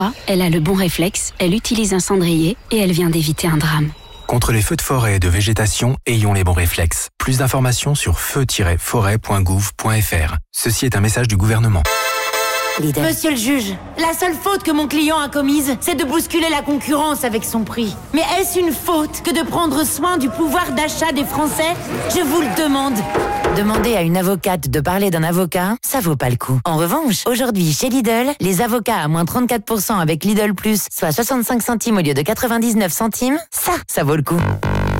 Elle a le bon réflexe, elle utilise un cendrier et elle vient d'éviter un drame. Contre les feux de forêt et de végétation, ayons les bons réflexes. Plus d'informations sur feu-forêt.gouv.fr. Ceci est un message du gouvernement. Lidl. Monsieur le juge, la seule faute que mon client a commise, c'est de bousculer la concurrence avec son prix. Mais est-ce une faute que de prendre soin du pouvoir d'achat des Français? Je vous le demande. Demander à une avocate de parler d'un avocat, ça vaut pas le coup. En revanche, aujourd'hui, chez Lidl, les avocats à moins 34% avec Lidl Plus, soit 65 centimes au lieu de 99 centimes, ça vaut le coup.